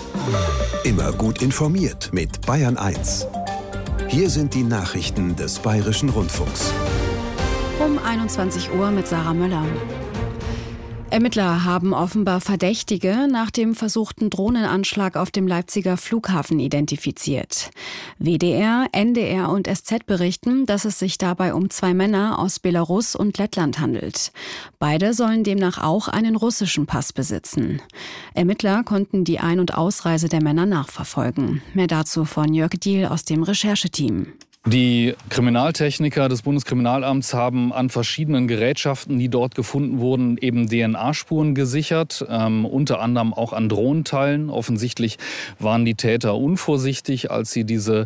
Immer gut informiert mit Bayern 1. Hier sind die Nachrichten des Bayerischen Rundfunks. Um 21 Uhr mit Sarah Möller. Ermittler haben offenbar Verdächtige nach dem versuchten Drohnenanschlag auf dem Leipziger Flughafen identifiziert. WDR, NDR und SZ berichten, dass es sich dabei um 2 Männer aus Belarus und Lettland handelt. Beide sollen demnach auch einen russischen Pass besitzen. Ermittler konnten die Ein- und Ausreise der Männer nachverfolgen. Mehr dazu von Jörg Diehl aus dem Rechercheteam. Die Kriminaltechniker des Bundeskriminalamts haben an verschiedenen Gerätschaften, die dort gefunden wurden, eben DNA-Spuren gesichert, unter anderem auch an Drohnenteilen. Offensichtlich waren die Täter unvorsichtig, als sie diese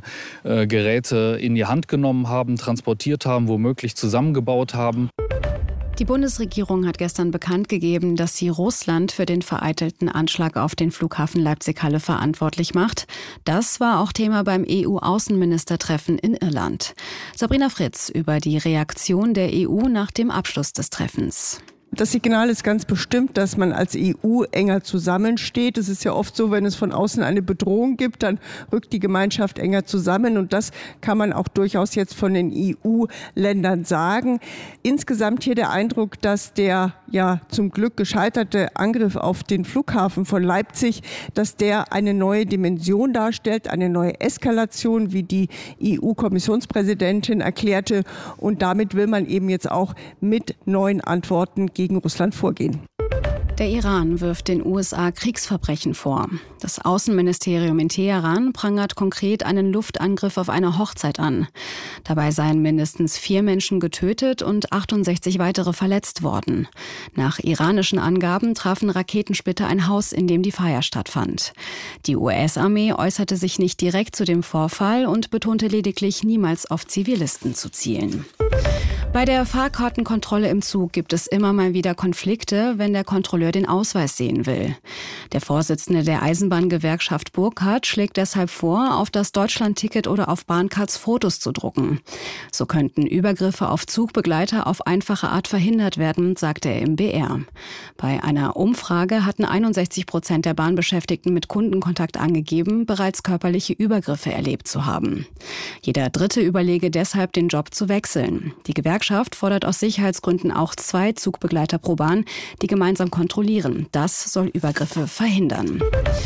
Geräte in die Hand genommen haben, transportiert haben, womöglich zusammengebaut haben. Die Bundesregierung hat gestern bekannt gegeben, dass sie Russland für den vereitelten Anschlag auf den Flughafen Leipzig-Halle verantwortlich macht. Das war auch Thema beim EU-Außenministertreffen in Irland. Sabrina Fritz über die Reaktion der EU nach dem Abschluss des Treffens. Das Signal ist ganz bestimmt, dass man als EU enger zusammensteht. Es ist ja oft so, wenn es von außen eine Bedrohung gibt, dann rückt die Gemeinschaft enger zusammen. Und das kann man auch durchaus jetzt von den EU-Ländern sagen. Insgesamt hier der Eindruck, dass der ja zum Glück gescheiterte Angriff auf den Flughafen von Leipzig, dass der eine neue Dimension darstellt, eine neue Eskalation, wie die EU-Kommissionspräsidentin erklärte. Und damit will man eben jetzt auch mit neuen Antworten gegen Russland vorgehen. Der Iran wirft den USA Kriegsverbrechen vor. Das Außenministerium in Teheran prangert konkret einen Luftangriff auf eine Hochzeit an. Dabei seien mindestens 4 Menschen getötet und 68 weitere verletzt worden. Nach iranischen Angaben trafen Raketensplitter ein Haus, in dem die Feier stattfand. Die US-Armee äußerte sich nicht direkt zu dem Vorfall und betonte lediglich, niemals auf Zivilisten zu zielen. Bei der Fahrkartenkontrolle im Zug gibt es immer mal wieder Konflikte, wenn der Kontrolleur den Ausweis sehen will. Der Vorsitzende der Eisenbahngewerkschaft Burkhardt schlägt deshalb vor, auf das Deutschlandticket oder auf Bahncards Fotos zu drucken. So könnten Übergriffe auf Zugbegleiter auf einfache Art verhindert werden, sagte er im BR. Bei einer Umfrage hatten 61% der Bahnbeschäftigten mit Kundenkontakt angegeben, bereits körperliche Übergriffe erlebt zu haben. Jeder Dritte überlege deshalb, den Job zu wechseln. Die Gewerkschaft fordert aus Sicherheitsgründen auch 2 Zugbegleiter pro Bahn, die gemeinsam kontrollieren. Das soll Übergriffe verhindern.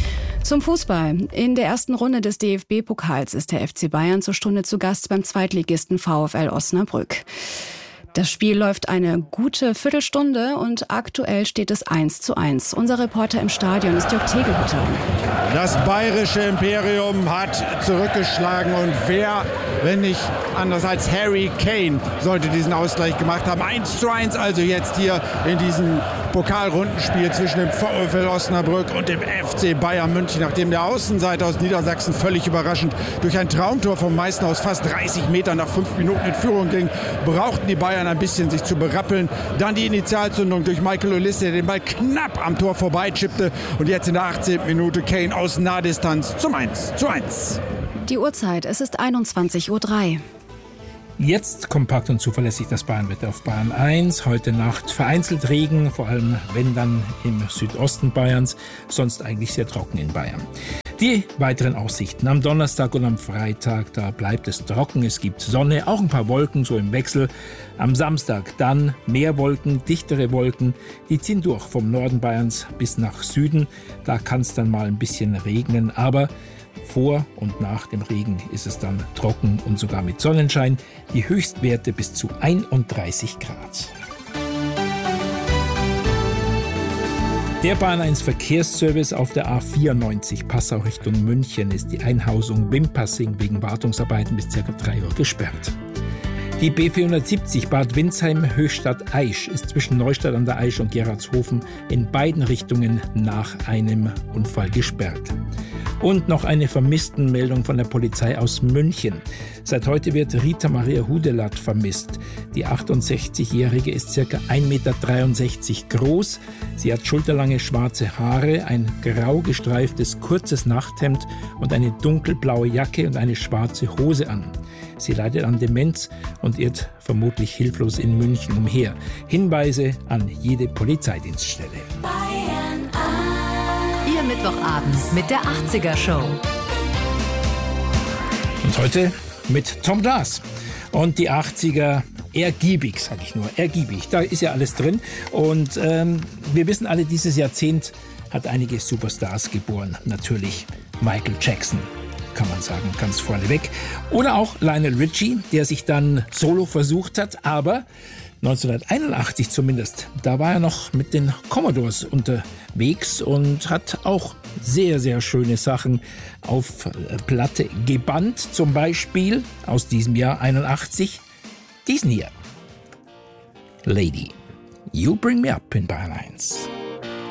Zum Fußball. In der ersten Runde des DFB-Pokals ist der FC Bayern zur Stunde zu Gast beim Zweitligisten VfL Osnabrück. Das Spiel läuft eine gute Viertelstunde und aktuell steht es 1:1. Unser Reporter im Stadion ist Jörg Tegelhütter. Das bayerische Imperium hat zurückgeschlagen und wer, wenn nicht anders als Harry Kane, sollte diesen Ausgleich gemacht haben. 1:1 also jetzt hier in diesem Pokalrundenspiel zwischen dem VfL Osnabrück und dem FC Bayern München, nachdem der Außenseiter aus Niedersachsen völlig überraschend durch ein Traumtor vom Meißen aus fast 30 Metern nach 5 Minuten in Führung ging, brauchten die Bayern ein bisschen sich zu berappeln. Dann die Initialzündung durch Michael Olise, der den Ball knapp am Tor vorbeichippte und jetzt in der 18. Minute Kane aus Nahdistanz zum 1:1. Die Uhrzeit, es ist 21:03 Uhr. Jetzt kompakt und zuverlässig das Bayernwetter auf Bayern 1. Heute Nacht vereinzelt Regen, vor allem wenn dann im Südosten Bayerns, sonst eigentlich sehr trocken in Bayern. Die weiteren Aussichten am Donnerstag und am Freitag, da bleibt es trocken, es gibt Sonne, auch ein paar Wolken, so im Wechsel. Am Samstag dann mehr Wolken, dichtere Wolken, die ziehen durch vom Norden Bayerns bis nach Süden. Da kann es dann mal ein bisschen regnen, aber vor und nach dem Regen ist es dann trocken und sogar mit Sonnenschein. Die Höchstwerte bis zu 31 Grad. Der Bahn 1 Verkehrsservice auf der A94 Passau Richtung München ist die Einhausung Wimpassing wegen Wartungsarbeiten bis ca. 3 Uhr gesperrt. Die B470 Bad Windsheim-Höchstadt-Aisch ist zwischen Neustadt an der Aisch und Gerardshofen in beiden Richtungen nach einem Unfall gesperrt. Und noch eine Vermisstenmeldung von der Polizei aus München. Seit heute wird Rita Maria Hudelath vermisst. Die 68-Jährige ist ca. 1,63 Meter groß. Sie hat schulterlange schwarze Haare, ein grau gestreiftes kurzes Nachthemd und eine dunkelblaue Jacke und eine schwarze Hose an. Sie leidet an Demenz und irrt vermutlich hilflos in München umher. Hinweise an jede Polizeidienststelle. Ihr Mittwochabend mit der 80er Show. Und heute mit Tom Glas. Und die 80er, ergiebig, sage ich nur, ergiebig. Da ist ja alles drin. Und wir wissen alle, dieses Jahrzehnt hat einige Superstars geboren. Natürlich Michael Jackson, kann man sagen, ganz vorneweg. Oder auch Lionel Richie, der sich dann solo versucht hat, aber 1981 zumindest, da war er noch mit den Commodores unterwegs und hat auch sehr, sehr schöne Sachen auf Platte gebannt. Zum Beispiel aus diesem Jahr 81 diesen hier. Lady, You Bring Me Up in Bayern 1.